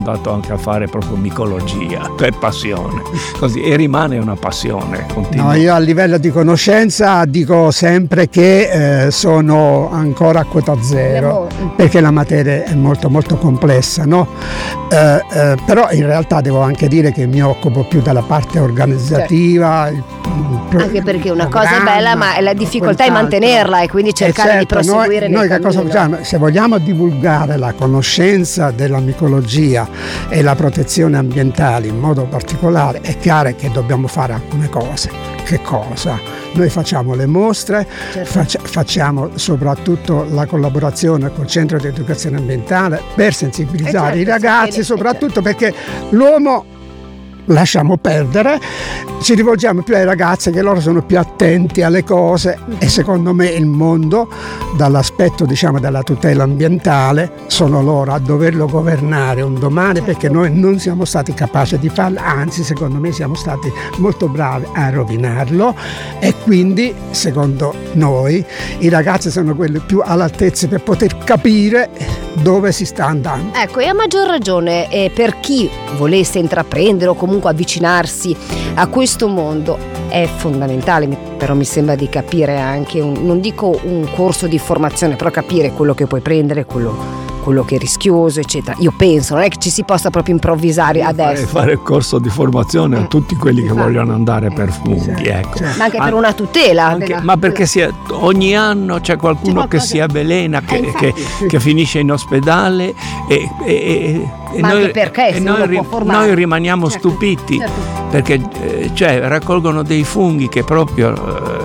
andato anche a fare proprio micologia per passione, così, e rimane una passione continua. No, io a livello di conoscenza dico sempre che sono ancora a quota zero, perché la materia è molto molto complessa, no? Però in realtà devo anche dire che mi occupo più della parte organizzativa, anche perché una cosa è bella, ma è la difficoltà di mantenerla e quindi cercare di proseguire noi che cosa facciamo? Se vogliamo divulgare la conoscenza della micologia e la protezione ambientale in modo particolare, è chiaro che dobbiamo fare alcune cose. Che cosa? Noi facciamo le mostre, facciamo soprattutto la collaborazione col Centro di Educazione Ambientale per sensibilizzare i ragazzi, soprattutto perché l'uomo lasciamo perdere, ci rivolgiamo più ai ragazzi, che loro sono più attenti alle cose, e secondo me il mondo, dall'aspetto diciamo della tutela ambientale, sono loro a doverlo governare un domani, perché noi non siamo stati capaci di farlo, anzi secondo me siamo stati molto bravi a rovinarlo, e quindi secondo noi i ragazzi sono quelli più all'altezza per poter capire dove si sta andando. Ecco, e a maggior ragione per chi volesse intraprendere o comunque avvicinarsi a questo mondo è fondamentale, però mi sembra di capire anche non dico un corso di formazione, però capire quello che puoi prendere, quello che è rischioso, eccetera. Io penso, non è che ci si possa proprio improvvisare adesso. Fare il corso di formazione a tutti quelli che vogliono andare per funghi, ecco. Ma anche per una tutela. Ma perché ogni anno c'è qualcuno che si avvelena, che finisce in ospedale e noi rimaniamo stupiti, perché raccolgono dei funghi che proprio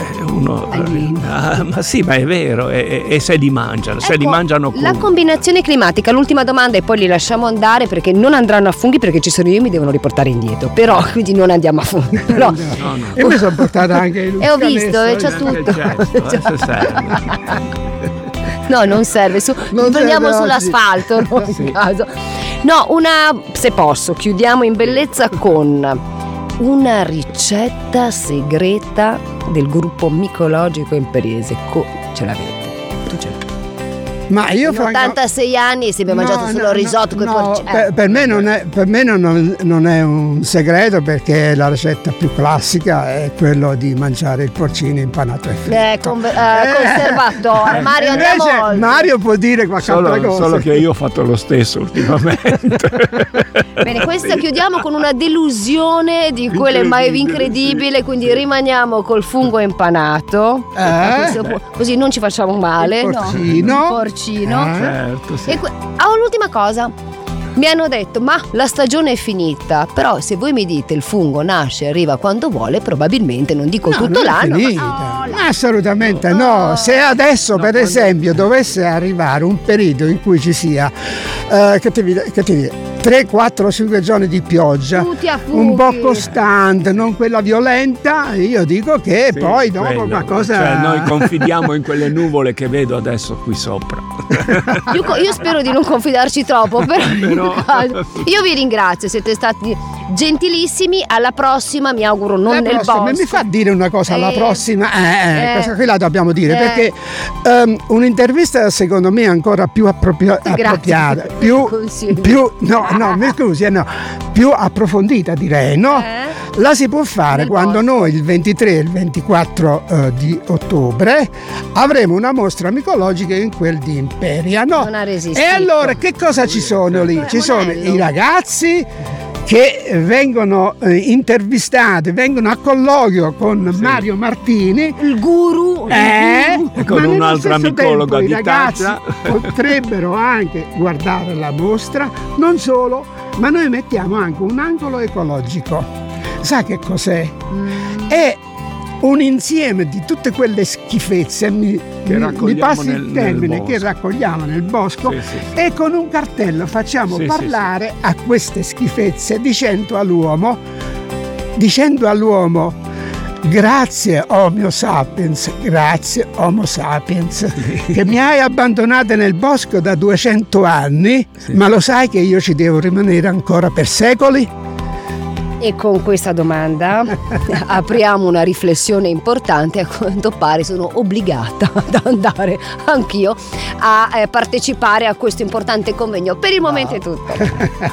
ma sì, ma è vero, e se li mangiano, se li mangiano la combinazione climatica. L'ultima domanda e poi li lasciamo andare, perché non andranno a funghi, perché ci sono io e mi devono riportare indietro, però quindi non andiamo a funghi. Però io mi sono portata anche il e ho visto, c'è tutto. No, non serve, prendiamo sull'asfalto, in caso. No, se posso, chiudiamo in bellezza con una ricetta segreta del gruppo micologico Imperiese. Ce l'avete? Tu ce l'hai? Ma io in 86 anni si è mangiato solo risotto con i porcini. Per me non è un segreto, perché la ricetta più classica è quello di mangiare il porcino impanato e fritto. Conservatore. Mario, andiamo. Mario può dire qualche altra cosa. Solo che io ho fatto lo stesso ultimamente. Bene, questa chiudiamo con una delusione di quelle mai incredibile, quindi rimaniamo col fungo impanato. Così non ci facciamo male. Porcino. Certo, sì. L'ultima cosa, mi hanno detto ma la stagione è finita, però se voi mi dite il fungo nasce, arriva quando vuole, probabilmente non dico tutto l'anno, assolutamente no. Se adesso per esempio dovesse arrivare un periodo in cui ci sia che ti dico 3, 4, 5 giorni di pioggia un po' costante, non quella violenta, io dico che poi dopo qualcosa, noi confidiamo in quelle nuvole che vedo adesso qui sopra. Io spero di non confidarci troppo, però io vi ringrazio, siete stati gentilissimi. Alla prossima, mi auguro non nel bosco. Mi fa dire una cosa, alla prossima questa qui la dobbiamo dire, perché un'intervista secondo me è ancora più appropriata, più approfondita, direi, no? La si può fare quando noi il 23 e il 24 di ottobre avremo una mostra micologica in quel di Imperia, no? Non ha resistito. E allora che cosa ci sono lì? Ci sono i ragazzi che vengono intervistati, vengono a colloquio con Mario Martini, il guru, e con un'altra micologa di tazza. Potrebbero anche guardare la mostra, non solo, ma noi mettiamo anche un angolo ecologico. Sa che cos'è? È un insieme di tutte quelle schifezze, mi passi il termine, che raccogliamo nel bosco, e con un cartello facciamo parlare a queste schifezze, dicendo all'uomo grazie Homo sapiens, che mi hai abbandonato nel bosco da 200 anni, ma lo sai che io ci devo rimanere ancora per secoli? E con questa domanda apriamo una riflessione importante. A quanto pare sono obbligata ad andare anch'io a partecipare a questo importante convegno. Per il momento è tutto.